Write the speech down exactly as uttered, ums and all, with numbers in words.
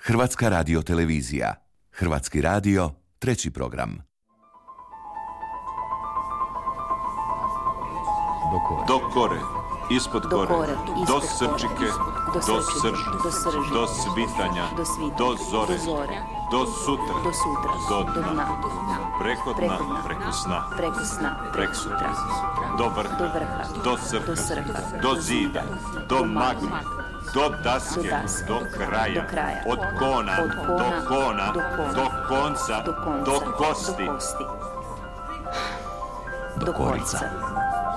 Hrvatska radiotelevizija. Hrvatski radio, treći program. Do kore, ispod kore, do srčike, do srži, do svitanja, do zore, do sutra, do dna, preko dna, preko sna, preko sutra, do vrha, do srha, do zida, do magme, do daske, do kraja, od kona, do kona, do konca, do kosti, do korica.